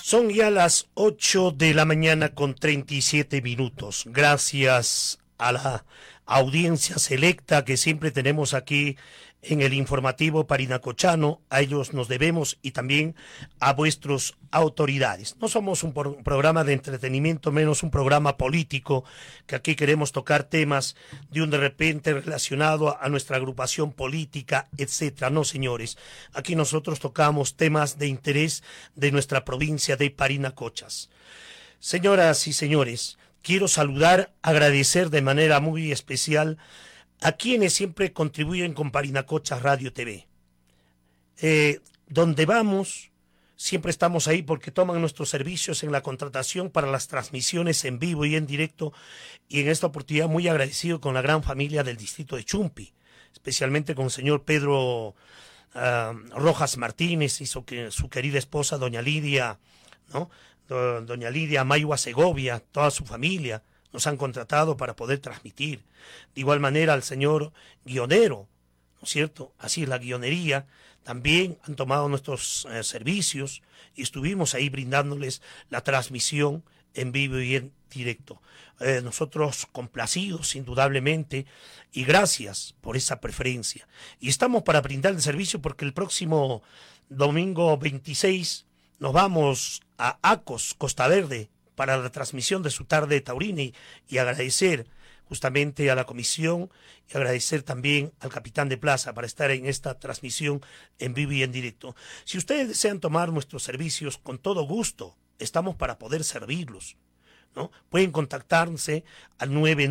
Son ya las 8 de la mañana con 37 minutos. Gracias a la audiencia selecta que siempre tenemos aquí en el informativo parinacochano. A ellos nos debemos y también a vuestras autoridades. No somos un programa de entretenimiento, menos un programa político, que aquí queremos tocar temas de repente relacionado a nuestra agrupación política, etcétera. No, señores, aquí nosotros tocamos temas de interés de nuestra provincia de Parinacochas. Señoras y señores, quiero saludar, agradecer de manera muy especial a quienes siempre contribuyen con Parinacochas Radio TV. Donde vamos, siempre estamos ahí porque toman nuestros servicios en la contratación para las transmisiones en vivo y en directo, y en esta oportunidad muy agradecido con la gran familia del distrito de Chumpi, especialmente con el señor Pedro Rojas Martínez y su querida esposa doña Lidia, ¿no? Doña Lidia Mayua Segovia, toda su familia nos han contratado para poder transmitir. De igual manera al señor guionero, ¿no es cierto? Así es la guionería. También han tomado nuestros servicios y estuvimos ahí brindándoles la transmisión en vivo y en directo. Nosotros complacidos, indudablemente, y gracias por esa preferencia. Y estamos para brindar el servicio porque el próximo domingo 26 nos vamos a Acos, Costa Verde, para la transmisión de su tarde taurina y agradecer justamente a la comisión y agradecer también al capitán de plaza para estar en esta transmisión en vivo y en directo. Si ustedes desean tomar nuestros servicios, con todo gusto, estamos para poder servirlos, ¿no? Pueden contactarse al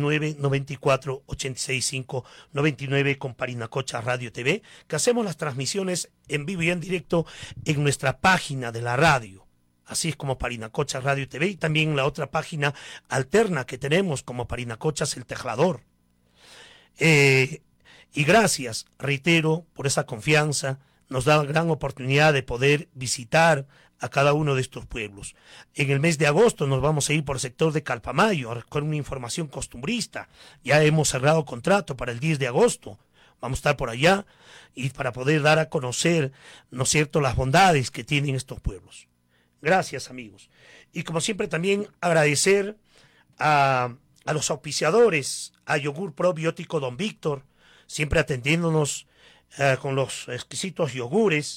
99-94-865-99 con Parinacochas Radio TV, que hacemos las transmisiones en vivo y en directo en nuestra página de la radio. Así es como Parinacochas Radio TV, y también la otra página alterna que tenemos como Parinacochas El Tejlador. Y gracias, reitero, por esa confianza. Nos da gran oportunidad de poder visitar a cada uno de estos pueblos. En el mes de agosto nos vamos a ir por el sector de Calpamayo con una información costumbrista. Ya hemos cerrado contrato para el 10 de agosto. Vamos a estar por allá y para poder dar a conocer, ¿no es cierto?, las bondades que tienen estos pueblos. Gracias, amigos. Y como siempre también agradecer a los auspiciadores, a Yogur Probiótico Don Víctor, siempre atendiéndonos con los exquisitos yogures,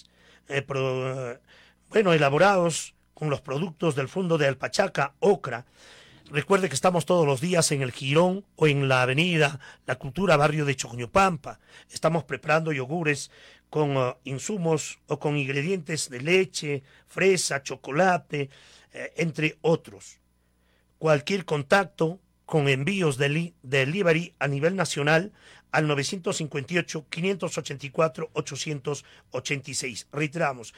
elaborados con los productos del Fondo de Alpachaca, Ocra. Recuerde que estamos todos los días en el Jirón o en la avenida La Cultura, barrio de Chocoñopampa. Estamos preparando yogures con insumos o con ingredientes de leche, fresa, chocolate, entre otros. Cualquier contacto con envíos de delivery a nivel nacional al 958-584-886. Reiteramos,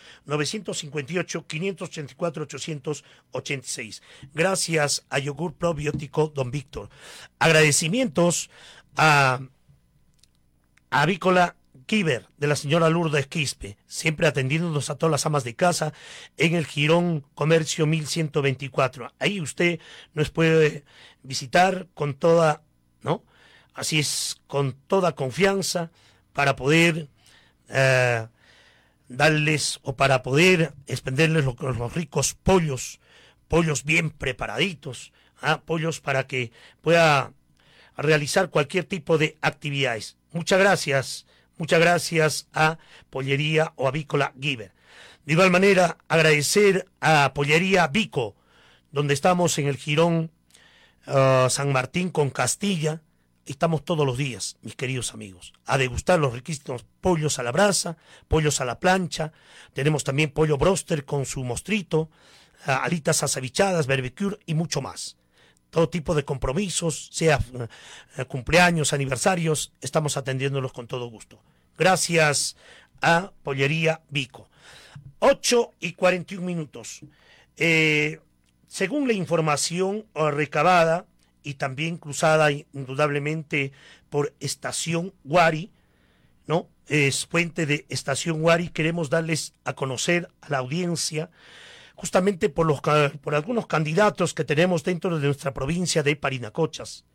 958-584-886. Gracias a Yogur Probiótico Don Víctor. Agradecimientos a Avícola Kiber, de la señora Lourdes Quispe, siempre atendiéndonos a todas las amas de casa en el Jirón Comercio 1124. Ahí usted nos puede visitar con toda, ¿no? Así es, con toda confianza para poder darles o para poder expenderles los ricos pollos bien preparaditos, pollos para que pueda realizar cualquier tipo de actividades. Muchas gracias a Pollería o Avícola Giver. De igual manera, agradecer a Pollería Vico, donde estamos en el Jirón San Martín con Castilla. Estamos todos los días, mis queridos amigos, a degustar los riquísimos pollos a la brasa, pollos a la plancha. Tenemos también pollo broster con su mostrito, alitas acevichadas, barbecue y mucho más. Todo tipo de compromisos, sea cumpleaños, aniversarios, estamos atendiéndolos con todo gusto. Gracias a Pollería Vico. 8:41. Según la información recabada y también cruzada indudablemente por Estación Guari, ¿no? Es fuente de Estación Guari, queremos darles a conocer a la audiencia justamente por algunos candidatos que tenemos dentro de nuestra provincia de Parinacochas.